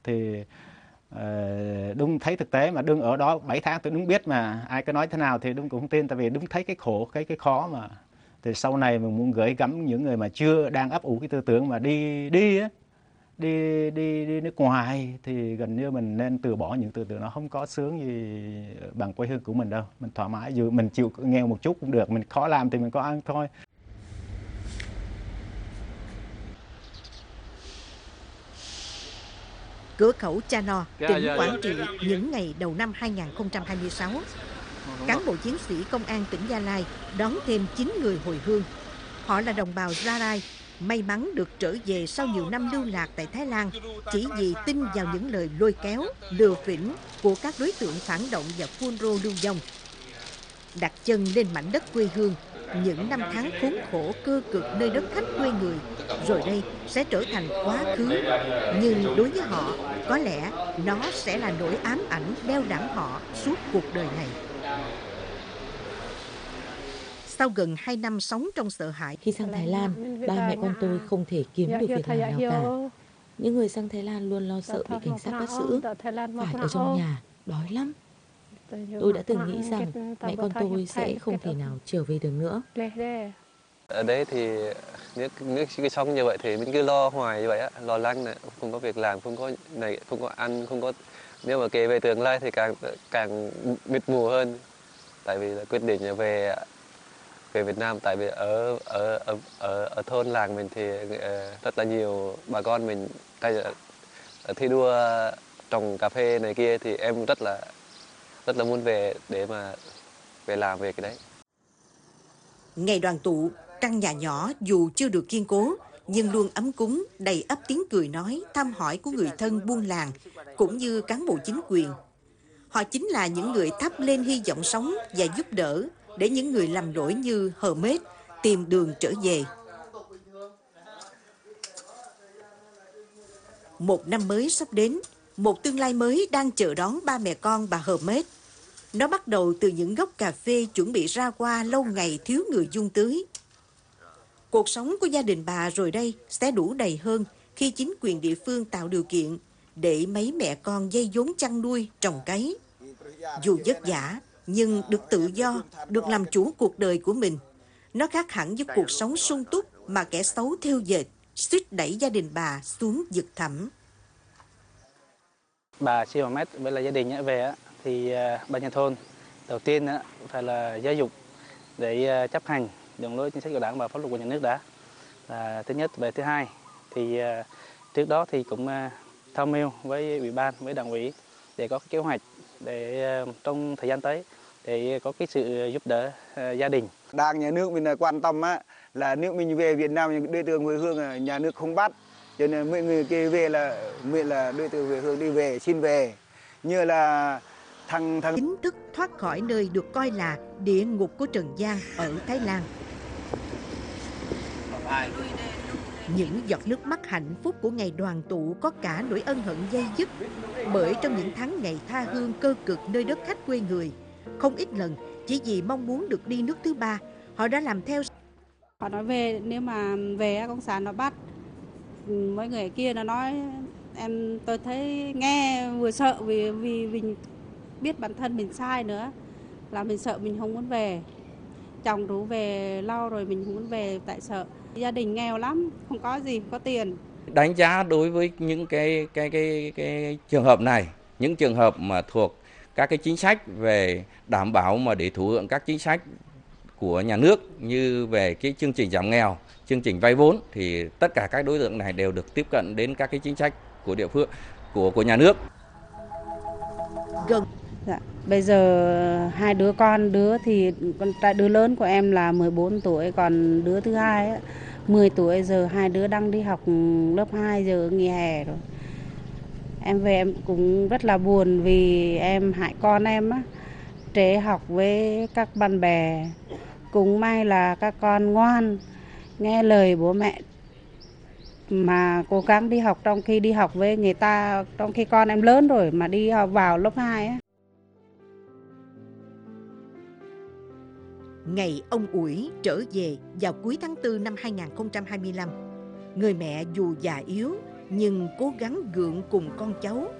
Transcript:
Thì Đúng thấy thực tế mà Đương ở đó 7 tháng tôi đúng biết, mà ai có nói thế nào thì Đúng cũng không tin, tại vì đúng thấy cái khổ, cái khó mà. Thì sau này mình muốn gửi gắm những người mà chưa đang ấp ủ cái tư tưởng mà đi đi á, đi nước ngoài, thì gần như mình nên từ bỏ những tư tưởng nó không có sướng gì bằng quê hương của mình đâu. Mình thoải mái, dù mình chịu nghèo một chút cũng được, mình khó làm thì mình có ăn thôi. Cửa khẩu Cha Lo, tỉnh Quảng Trị những ngày đầu năm 2026. Cán bộ chiến sĩ công an tỉnh Gia Lai đón thêm 9 người hồi hương. Họ là đồng bào Gia Lai, may mắn được trở về sau nhiều năm lưu lạc tại Thái Lan, chỉ vì tin vào những lời lôi kéo, lừa phỉnh của các đối tượng phản động và phun rô lưu vong. Đặt chân lên mảnh đất quê hương, những năm tháng khốn khổ cơ cực nơi đất khách quê người, rồi đây sẽ trở thành quá khứ. Nhưng đối với họ, có lẽ nó sẽ là nỗi ám ảnh đeo đẳng họ suốt cuộc đời này. Sau gần 2 năm sống trong sợ hãi, Khi sang Thái Lan, ba mẹ con tôi không thể kiếm được việc làm nào cả. Những người sang Thái Lan luôn lo sợ bị cảnh sát bắt giữ, phải ở trong nhà, đói lắm. Tôi đã từng nghĩ rằng mẹ con tôi sẽ không thể nào trở về được nữa. Ở đấy thì nếu cái sống như vậy thì mình cứ lo hoài như vậy á, lo lắng này, không có việc làm, không có này, không có ăn, không có, nếu mà kể về tương lai thì càng mịt mù hơn. Tại vì là quyết định về Việt Nam, tại vì ở thôn làng mình thì rất là nhiều bà con mình thi đua trồng cà phê này kia, thì em rất là muốn về để mà về làm về cái đấy. ngày đoàn tụ, căn nhà nhỏ dù chưa được kiên cố, nhưng luôn ấm cúng, đầy ắp tiếng cười nói, thăm hỏi của người thân buôn làng, cũng như cán bộ chính quyền. Họ chính là những người thắp lên hy vọng sống và giúp đỡ để những người lầm lỗi như Hermes tìm đường trở về. Một năm mới sắp đến, một tương lai mới đang chờ đón ba mẹ con bà Hermes. Nó bắt đầu từ những gốc cà phê chuẩn bị ra hoa lâu ngày thiếu người dung tưới. Cuộc sống của gia đình bà rồi đây sẽ đủ đầy hơn khi chính quyền địa phương tạo điều kiện để mấy mẹ con dây vốn chăn nuôi, trồng cấy. Dù vất vả, nhưng được tự do, được làm chủ cuộc đời của mình. Nó khác hẳn với cuộc sống sung túc mà kẻ xấu theo dệt, suýt đẩy gia đình bà xuống vực thẳm. Bà khi mà mất với là gia đình về á, thì ban nhà thôn đầu tiên á, phải là giáo dục để chấp hành đường lối chính sách của Đảng và pháp luật của nhà nước đã. Thứ nhất. Về thứ hai thì trước đó thì cũng tham mưu với ủy ban, với đảng ủy để có cái kế hoạch để trong thời gian tới để có cái sự giúp đỡ gia đình. Đảng nhà nước mình là quan tâm á, là nếu mình về Việt Nam đối tượng quê hương nhà nước không bắt, cho nên mọi người kia về là mình là đối tượng quê hương đi về, xin về, như là thằng Chính thức thoát khỏi nơi được coi là địa ngục của Trần gian ở Thái Lan. Những giọt nước mắt hạnh phúc của ngày đoàn tụ có cả nỗi ân hận dây dứt, bởi trong những tháng ngày tha hương cơ cực nơi đất khách quê người, không ít lần chỉ vì mong muốn được đi nước thứ ba, họ đã làm theo. Họ nói về, nếu mà về Cộng sản nó bắt, mấy người kia nó nói, tôi thấy nghe vừa sợ vì mình biết bản thân mình sai nữa, là mình sợ, mình không muốn về. Chồng rủ về lâu rồi mình không muốn về tại sợ. Gia đình nghèo lắm, không có gì, không có tiền. Đánh giá đối với những cái trường hợp này, những trường hợp mà thuộc các cái chính sách về đảm bảo mà để thụ hưởng các chính sách của nhà nước như về cái chương trình giảm nghèo, chương trình vay vốn, thì tất cả các đối tượng này đều được tiếp cận đến các cái chính sách của địa phương, của nhà nước. Dạ. Bây giờ hai đứa con, đứa lớn của em là 14 tuổi, còn đứa thứ hai ấy, 10 tuổi, giờ hai đứa đang đi học lớp 2, giờ nghỉ hè rồi. Em về em cũng rất là buồn vì em hại con em á, trễ học với các bạn bè. Cũng may là các con ngoan, nghe lời bố mẹ mà cố gắng đi học, trong khi đi học với người ta, trong khi con em lớn rồi mà đi học vào lớp 2 á. Ngày ông Ủi trở về vào cuối tháng 4 năm 2025, người mẹ dù già yếu nhưng cố gắng gượng cùng con cháu